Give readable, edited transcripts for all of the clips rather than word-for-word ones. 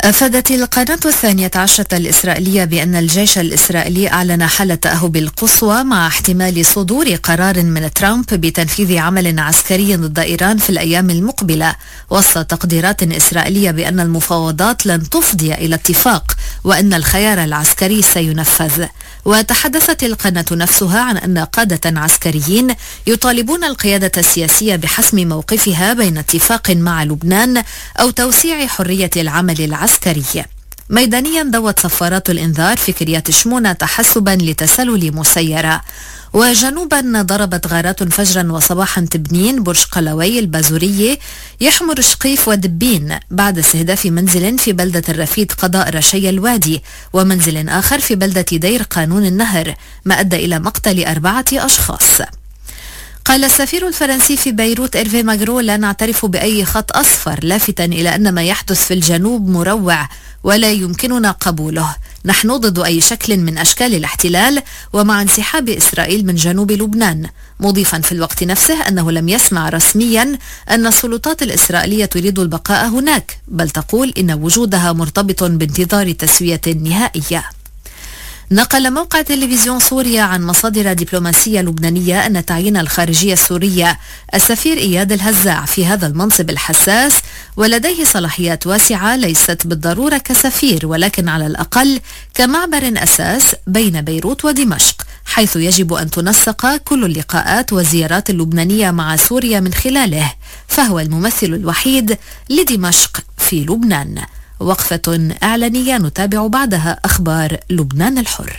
أفادت القناة 12 الإسرائيلية بأن الجيش الإسرائيلي أعلن حالة تأهب القصوى مع احتمال صدور قرار من ترامب بتنفيذ عمل عسكري ضد إيران في الأيام المقبلة، وسط تقديرات إسرائيلية بأن المفاوضات لن تفضي إلى اتفاق وأن الخيار العسكري سينفذ. وتحدثت القناة نفسها عن أن قادة عسكريين يطالبون القيادة السياسية بحسم موقفها بين اتفاق مع لبنان أو توسيع حرية العمل العسكري. ميدانيا دوت صفارات الإنذار في كريات شمونة تحسبا لتسلل مسيرة. وجنوبا ضربت غارات فجرا وصباحا تبنين، برج قلوي، البازورية، يحمر شقيف ودبين بعد استهداف منزل في بلدة الرفيد قضاء رشي الوادي، ومنزل آخر في بلدة دير قانون النهر، ما أدى إلى مقتل 4 أشخاص. قال السفير الفرنسي في بيروت إيرفي ماغرو: لا نعترف بأي خط أصفر، لافتا إلى أن ما يحدث في الجنوب مروع ولا يمكننا قبوله. نحن ضد أي شكل من أشكال الاحتلال ومع انسحاب إسرائيل من جنوب لبنان، مضيفا في الوقت نفسه أنه لم يسمع رسميا أن السلطات الإسرائيلية تريد البقاء هناك، بل تقول إن وجودها مرتبط بانتظار تسوية نهائية. نقل موقع تلفزيون سوريا عن مصادر دبلوماسية لبنانية أن تعيين الخارجية السورية السفير إياد الهزاع في هذا المنصب الحساس ولديه صلاحيات واسعة ليست بالضرورة كسفير، ولكن على الأقل كمعبر أساس بين بيروت ودمشق، حيث يجب أن تنسق كل اللقاءات والزيارات اللبنانية مع سوريا من خلاله، فهو الممثل الوحيد لدمشق في لبنان. وقفة إعلانية نتابع بعدها أخبار لبنان الحر.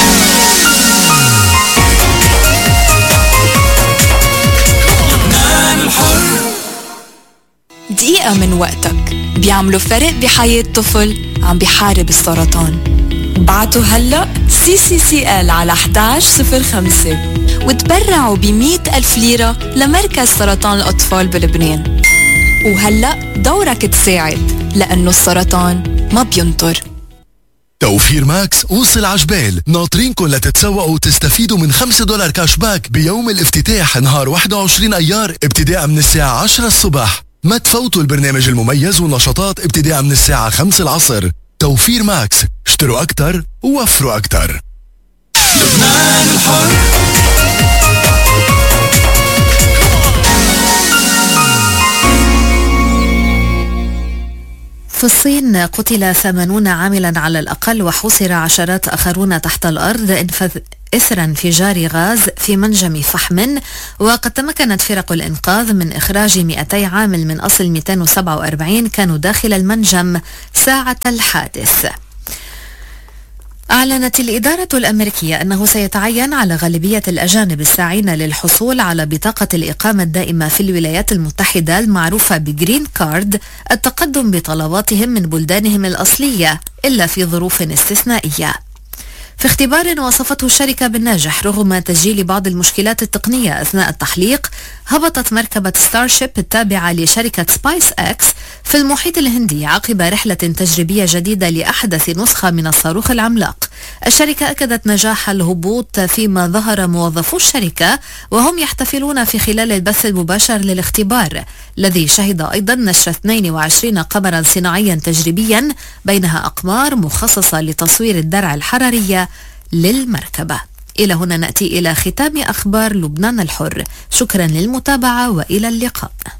دقيقة من وقتك بيعملوا فرق بحياة طفل عم بيحارب السرطان. بعتوا هلأ CCCL على 1105 وتبرعوا ب100,000 ليرة لمركز سرطان الأطفال بلبنان. وهلأ دورك تساعد، لأنه السرطان ما بينطر. توفير ماكس وصل عجبال، ناطرينكم لتتسوقوا وتستفيدوا من $5 كاش باك بيوم الافتتاح نهار 21 أيار ابتداء من الساعة 10 الصبح. ما تفوتوا البرنامج المميز والنشاطات ابتداء من الساعة 5 العصر. توفير ماكس، اشتروا أكتر ووفروا أكتر. لبنان الحر. في الصين قتل 80 عاملا على الأقل وحوصر عشرات آخرون تحت الأرض إثر انفجار غاز في منجم فحم، وقد تمكنت فرق الإنقاذ من إخراج 200 عامل من أصل 247 كانوا داخل المنجم ساعة الحادث. أعلنت الإدارة الأمريكية أنه سيتعين على غالبية الأجانب الساعين للحصول على بطاقة الإقامة الدائمة في الولايات المتحدة المعروفة بجرين كارد التقدم بطلباتهم من بلدانهم الأصلية إلا في ظروف استثنائية. في اختبار وصفته الشركة بالناجح رغم تسجيل بعض المشكلات التقنية أثناء التحليق، هبطت مركبة ستارشيب التابعة لشركة سبايس اكس في المحيط الهندي عقب رحلة تجريبية جديدة لأحدث نسخة من الصاروخ العملاق. الشركة أكدت نجاح الهبوط فيما ظهر موظفو الشركة وهم يحتفلون في خلال البث المباشر للاختبار، الذي شهد أيضا نشر 22 قمرا صناعيا تجريبيا بينها أقمار مخصصة لتصوير الدرع الحرارية للمركبة. إلى هنا نأتي إلى ختام أخبار لبنان الحر. شكرا للمتابعة وإلى اللقاء.